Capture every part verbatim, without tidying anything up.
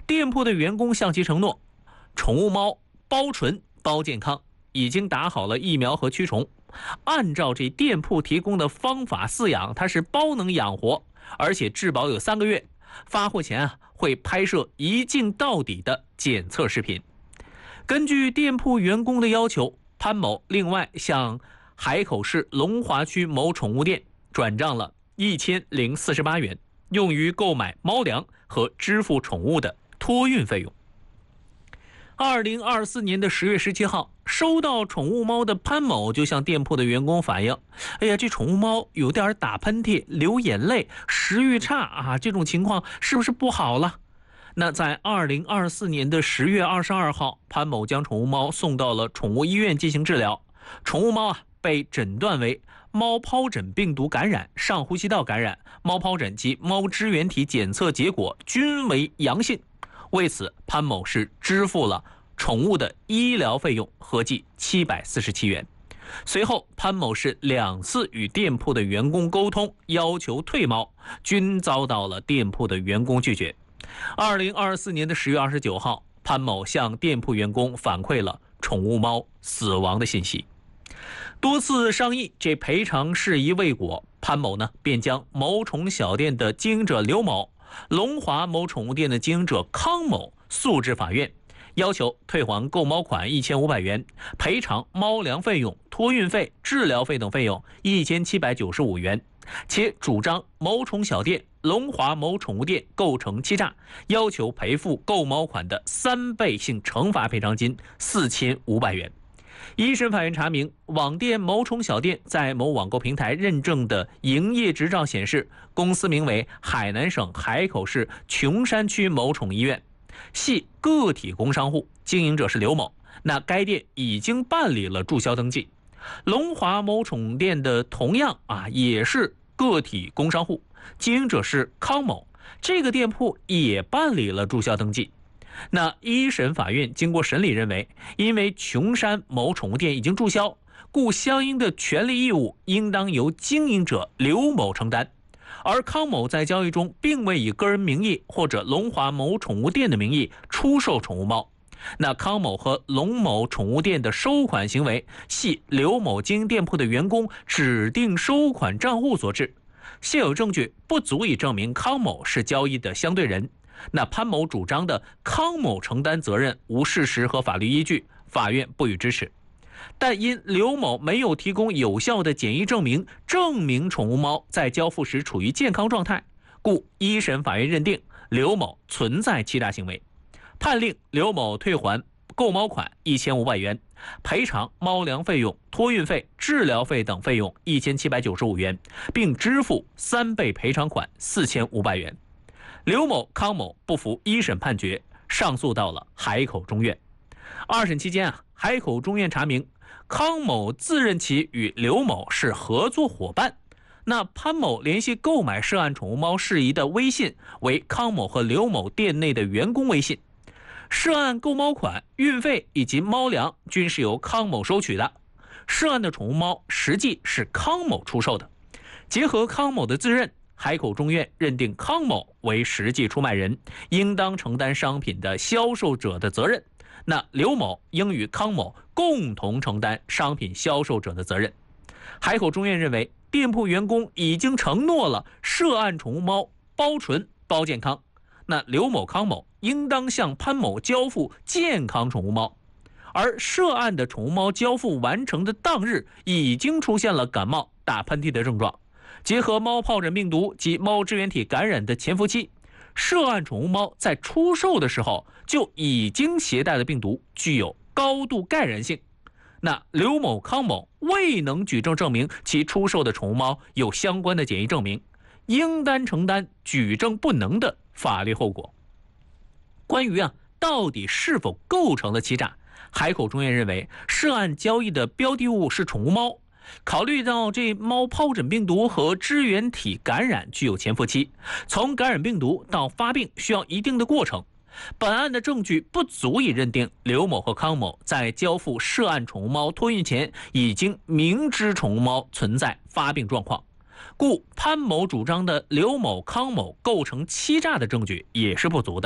店铺的员工向其承诺，宠物猫包纯包健康，已经打好了疫苗和驱虫，按照这店铺提供的方法饲养，它是包能养活，而且质保有三个月。发货前啊，会拍摄一镜到底的检测视频。根据店铺员工的要求，潘某另外向海口市龙华区某宠物店转账了一千零四十八元，用于购买猫粮和支付宠物的托运费用。二零二四年的十月十七号，收到宠物猫的潘某就向店铺的员工反映，哎呀，这宠物猫有点打喷嚏、流眼泪、食欲差啊，这种情况是不是不好了？那在二零二四年的十月二十二号，潘某将宠物猫送到了宠物医院进行治疗。宠物猫啊被诊断为猫疱疹病毒感染、上呼吸道感染，猫疱疹及猫支原体检测结果均为阳性。为此，潘某是支付了宠物的医疗费用，合计七百四十七元。随后，潘某是两次与店铺的员工沟通，要求退猫，均遭到了店铺的员工拒绝。二零二四年的十月二十九号，潘某向店铺员工反馈了宠物猫死亡的信息。多次商议，这赔偿事宜未果，潘某呢便将某宠小店的经营者刘某、龙华某宠物店的经营者康某诉至法院，要求退还购猫款一千五百元，赔偿猫粮费用、托运费、治疗费等费用一千七百九十五元，且主张某宠小店、龙华某宠物店构成欺诈，要求赔付购猫款的三倍性惩罚赔偿金四千五百元。一审法院查明，网店某宠小店在某网购平台认证的营业执照显示，公司名为海南省海口市琼山区某宠医院，系个体工商户，经营者是刘某。那该店已经办理了注销登记。龙华某宠店的同样啊也是个体工商户，经营者是康某，这个店铺也办理了注销登记。那一审法院经过审理认为，因为琼山某宠物店已经注销，故相应的权利义务应当由经营者刘某承担。而康某在交易中并未以个人名义或者龙华某宠物店的名义出售宠物猫，那康某和龙某宠物店的收款行为系刘某经营店铺的员工指定收款账户所致，现有证据不足以证明康某是交易的相对人。那潘某主张的康某承担责任无事实和法律依据，法院不予支持。但因刘某没有提供有效的检疫证明，证明宠物猫在交付时处于健康状态，故一审法院认定刘某存在欺诈行为，判令刘某退还购猫款一千五百元，赔偿猫粮费用、托运费、治疗费等费用一千七百九十五元，并支付三倍赔偿款四千五百元。刘某、康某不服一审判决，上诉到了海口中院。二审期间啊，海口中院查明，康某自认其与刘某是合作伙伴。那潘某联系购买涉案宠物猫事宜的微信为康某和刘某店内的员工微信，涉案购猫款、运费以及猫粮均是由康某收取的。涉案的宠物猫实际是康某出售的。结合康某的自认，海口中院认定康某为实际出卖人，应当承担商品的销售者的责任。那刘某应与康某共同承担商品销售者的责任。海口中院认为，店铺员工已经承诺了涉案宠物猫包纯包健康，那刘某、康某应当向潘某交付健康宠物猫。而涉案的宠物猫交付完成的当日，已经出现了感冒、打喷嚏的症状。结合猫疱疹病毒及猫支原体感染的潜伏期，涉案宠物猫在出售的时候就已经携带了病毒，具有高度感染性。那刘某、康某未能举证证明其出售的宠物猫有相关的检疫证明，应当承担举证不能的法律后果。关于啊到底是否构成了欺诈，海口中院认为，涉案交易的标的物是宠物猫。考虑到这猫疱疹病毒和支原体感染具有潜伏期，从感染病毒到发病需要一定的过程，本案的证据不足以认定刘某和康某在交付涉案宠物猫托运前已经明知宠物猫存在发病状况，故潘某主张的刘某、康某构成欺诈的证据也是不足的。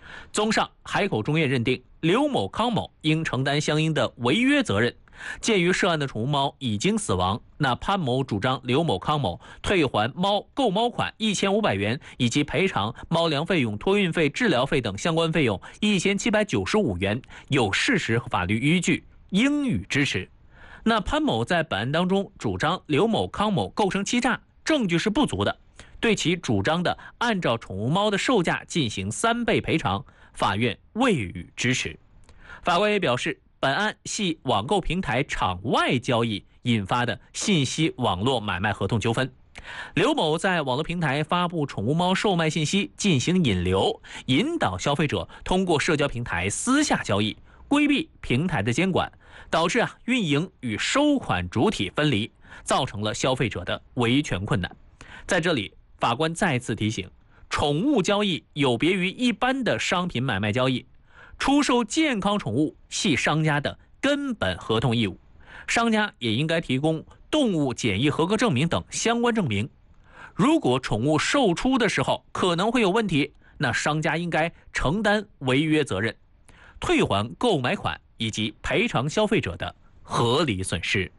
综上，海口中院认定刘某、康某应承担相应的违约责任。鉴于涉案的宠物猫已经死亡，那潘某主张刘某、康某退还猫购猫款一千五百元，以及赔偿猫粮费用、托运费、治疗费等相关费用一千七百九十五元，有事实和法律依据，应予支持。那潘某在本案当中主张刘某、康某构成欺诈，证据是不足的，对其主张的按照宠物猫的售价进行三倍赔偿，法院未予支持。法官也表示，本案系网购平台场外交易引发的信息网络买卖合同纠纷。刘某在网络平台发布宠物猫售卖信息，进行引流，引导消费者通过社交平台私下交易，规避平台的监管，导致啊运营与收款主体分离，造成了消费者的维权困难。在这里，法官再次提醒，宠物交易有别于一般的商品买卖交易，出售健康宠物系商家的根本合同义务，商家也应该提供动物检疫合格证明等相关证明。如果宠物售出的时候可能会有问题，那商家应该承担违约责任，退还购买款以及赔偿消费者的合理损失。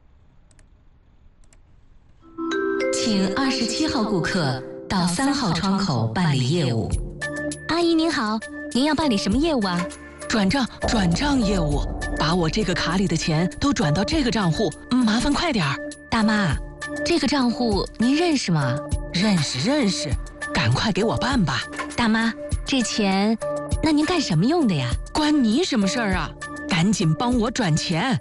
请二十七号顾客到三号窗口办理业务。 阿姨您好，您要办理什么业务啊？ 转账转账业务，把我这个卡里的钱都转到这个账户，麻烦快点儿。 大妈，这个账户您认识吗？ 认识认识，赶快给我办吧。 大妈，这钱那您干什么用的呀？ 关你什么事儿啊？赶紧帮我转钱。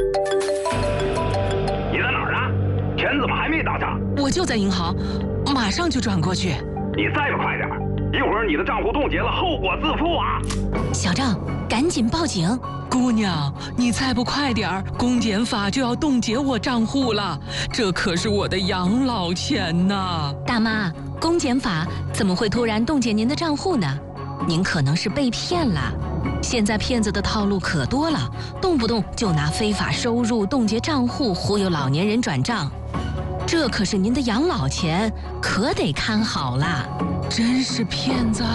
你在哪儿啊？钱怎么还没打上？ 我就在银行，马上就转过去。 你再不快点，一会儿你的账户冻结了，后果自负啊！ 小郑，赶紧报警！ 姑娘，你再不快点儿，公检法就要冻结我账户了，这可是我的养老钱呐！ 大妈，公检法怎么会突然冻结您的账户呢？您可能是被骗了。现在骗子的套路可多了，动不动就拿非法收入冻结账户，忽悠老年人转账。这可是您的养老钱，可得看好了。 真是骗子！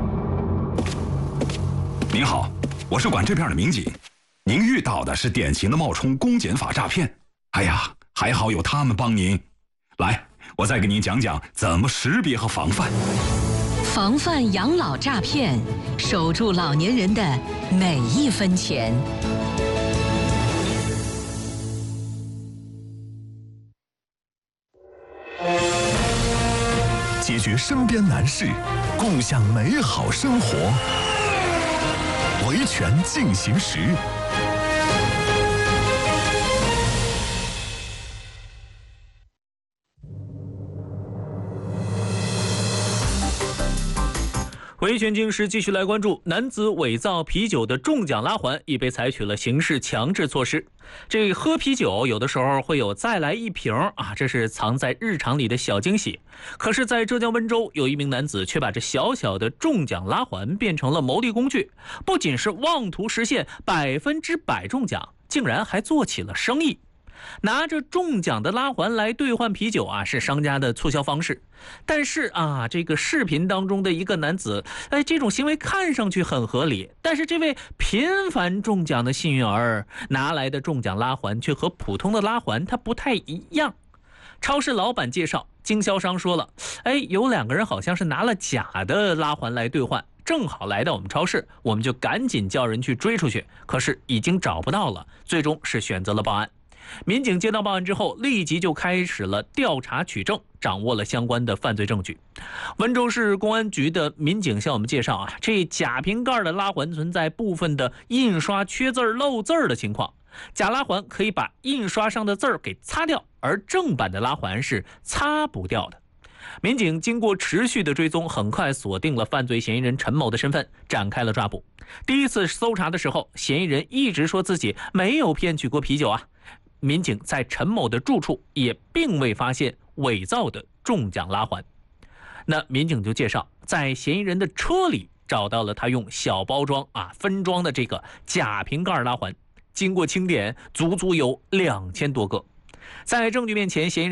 您好，我是管这片的民警，您遇到的是典型的冒充公检法诈骗。哎呀，还好有他们帮您。来，我再给您讲讲怎么识别和防范。 防范养老诈骗，守住老年人的每一分钱。 解决身边难事，共享美好生活。维权进行时。 维权经时继续来关注，男子伪造啤酒的中奖拉环已被采取了刑事强制措施。这喝啤酒有的时候会有再来一瓶啊，这是藏在日常里的小惊喜。可是，在浙江温州，有一名男子却把这小小的中奖拉环变成了牟利工具，不仅是妄图实现百分之百中奖，竟然还做起了生意。拿着中奖的拉环来兑换啤酒啊，是商家的促销方式。但是啊，这个视频当中的一个男子，哎，这种行为看上去很合理，但是这位频繁中奖的幸运儿拿来的中奖拉环却和普通的拉环它不太一样。超市老板介绍，经销商说了，哎，有两个人好像是拿了假的拉环来兑换，正好来到我们超市，我们就赶紧叫人去追出去，可是已经找不到了，最终是选择了报案。民警接到报案之后，立即就开始了调查取证，掌握了相关的犯罪证据。温州市公安局的民警向我们介绍啊，这假瓶盖的拉环存在部分的印刷缺字漏字的情况，假拉环可以把印刷上的字儿给擦掉，而正版的拉环是擦不掉的。民警经过持续的追踪，很快锁定了犯罪嫌疑人陈某的身份，展开了抓捕。第一次搜查的时候，嫌疑人一直说自己没有骗取过啤酒啊。民警在陈某的住处也并未发现伪造的中奖拉环。那民警就介绍，在嫌疑人的车里找到了他用小包装啊分装的这个假瓶盖拉环，经过清点，足足有两千多个。在证据面前，嫌疑人